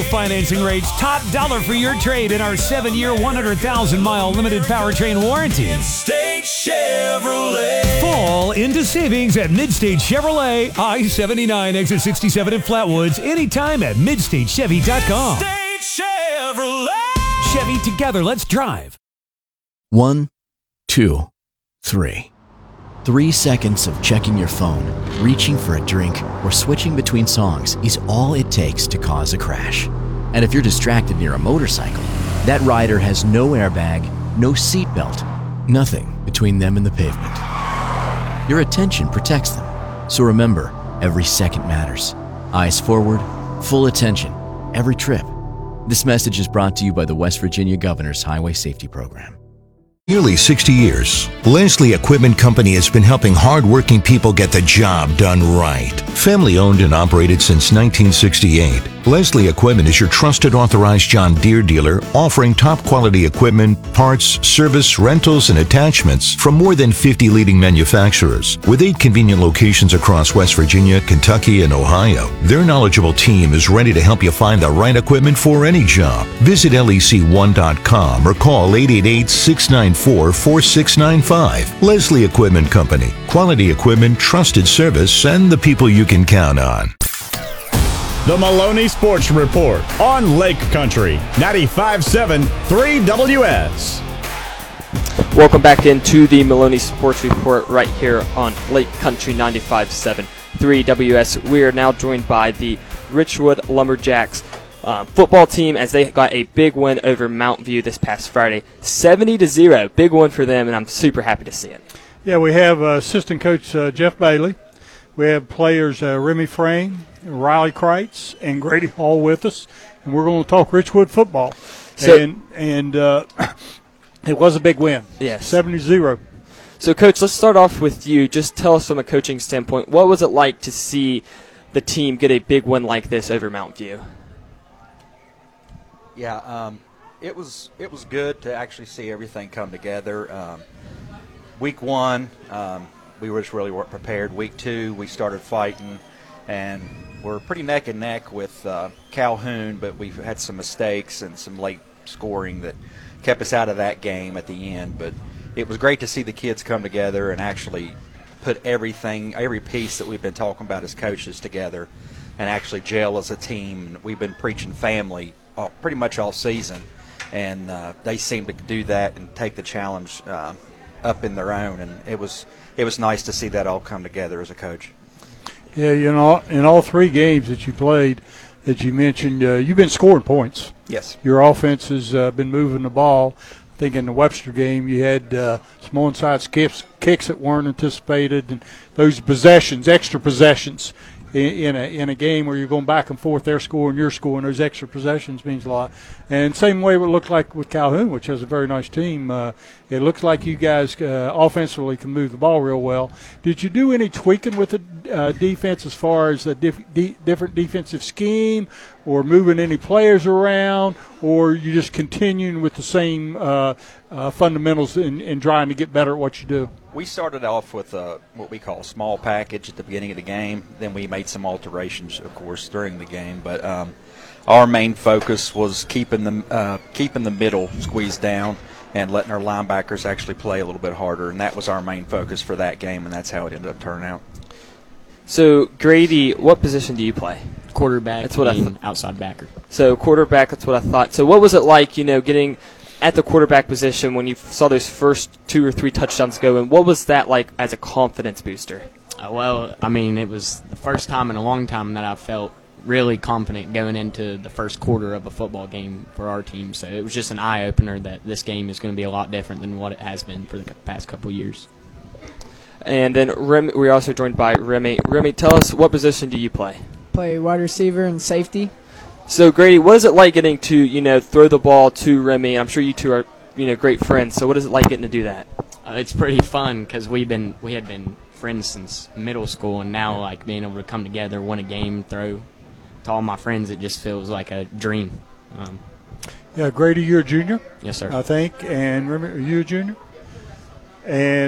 financing rates, top dollar for your trade in our 7-year, 100,000-mile limited powertrain warranty. Midstate Chevrolet. Fall into savings at Midstate Chevrolet, I-79, exit 67 in Flatwoods, anytime at midstatechevy.com. Midstate Chevrolet. Chevy, together, let's drive. 1, 2, 3. 3 seconds of checking your phone, reaching for a drink, or switching between songs is all it takes to cause a crash. And if you're distracted near a motorcycle, that rider has no airbag, no seatbelt, nothing between them and the pavement. Your attention protects them. So remember, every second matters. Eyes forward, full attention, every trip. This message is brought to you by the West Virginia Governor's Highway Safety Program. Nearly 60 years, Leslie Equipment Company has been helping hard-working people get the job done right. Family-owned and operated since 1968, Leslie Equipment is your trusted authorized John Deere dealer, offering top-quality equipment, parts, service, rentals, and attachments from more than 50 leading manufacturers. With 8 convenient locations across West Virginia, Kentucky, and Ohio, their knowledgeable team is ready to help you find the right equipment for any job. Visit lec1.com or call 888-694-4695. Leslie Equipment Company. Quality equipment, trusted service, and the people you can count on. The Maloney Sports Report on Lake Country 95.7 3WS. Welcome back into the Maloney Sports Report right here on Lake Country 95.7 3WS. We are now joined by the Richwood Lumberjacks football team as they got a big win over Mount View this past Friday. 70-0, big one for them, and I'm super happy to see it. Yeah, we have assistant coach Jeff Bailey. We have players Remy Frame, Riley Kreitz, and Grady Hall with us, and we're going to talk Richwood football. So, and it was a big win. Yes. 70-0. So, Coach, let's start off with you. Just tell us from a coaching standpoint, what was it like to see the team get a big win like this over Mount View? Yeah, it was good to actually see everything come together. Week 1, we were just really weren't prepared. Week 2, we started fighting, and we're pretty neck and neck with Calhoun, but we've had some mistakes and some late scoring that kept us out of that game at the end. But it was great to see the kids come together and actually put everything, every piece that we've been talking about as coaches together and actually gel as a team. We've been preaching family pretty much all season, and they seem to do that and take the challenge up in their own, and it was nice to see that all come together as a coach. Yeah, you know, in all 3 games that you played, that you mentioned, you've been scoring points. Yes. Your offense has been moving the ball. I think in the Webster game you had some onside kicks that weren't anticipated, and those possessions, extra possessions, in a game where you're going back and forth, they're scoring, you're scoring, those extra possessions means a lot. And same way it looked like with Calhoun, which has a very nice team. It looks like you guys offensively can move the ball real well. Did you do any tweaking with the defense as far as the different defensive scheme, or moving any players around, or you just continuing with the same fundamentals in trying to get better at what you do? We started off with what we call a small package at the beginning of the game. Then we made some alterations, of course, during the game. But our main focus was keeping the middle squeezed down and letting our linebackers actually play a little bit harder. And that was our main focus for that game, and that's how it ended up turning out. So, Grady, what position do you play? Quarterback. That's what outside backer. So, quarterback, that's what I thought. So, what was it like, getting at the quarterback position when you saw those first 2 or 3 touchdowns go in? What was that like as a confidence booster? Well, I mean, it was the first time in a long time that I felt really confident going into the first quarter of a football game for our team. So it was just an eye-opener that this game is going to be a lot different than what it has been for the past couple of years. And then we're also joined by Remy. Remy, tell us, what position do you play? Play wide receiver and safety. So, Grady, what is it like getting to, throw the ball to Remy? I'm sure you two are, great friends. So what is it like getting to do that? It's pretty fun because we had been friends since middle school, and now, like, being able to come together, win a game, throw to all my friends, it just feels like a dream. Yeah, Grady, you're a junior? Yes, sir. I think. And Remy, are you a junior? And